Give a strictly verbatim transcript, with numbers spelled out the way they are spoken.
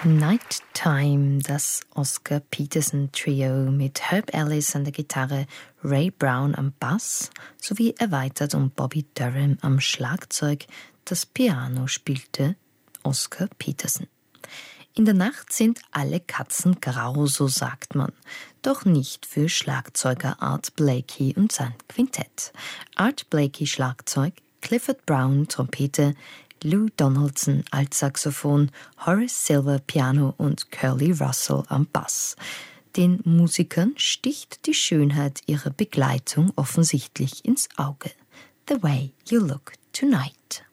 Nighttime, das Oscar Peterson Trio mit Herb Ellis an der Gitarre, Ray Brown am Bass sowie erweitert um Bobby Durham am Schlagzeug. Das Piano spielte Oscar Peterson. In der Nacht sind alle Katzen grau, so sagt man. Doch nicht für Schlagzeuger Art Blakey und sein Quintett. Art Blakey Schlagzeug, Clifford Brown Trompete, Lou Donaldson Altsaxophon, Horace Silver Piano und Curly Russell am Bass. Den Musikern sticht die Schönheit ihrer Begleitung offensichtlich ins Auge. The Way You Look Tonight.